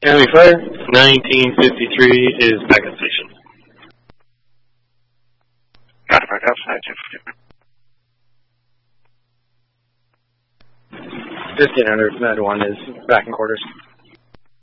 Enemy fire, 1953 is back at station. Got it, back up, 1953. 1500, Med 1 is back in quarters.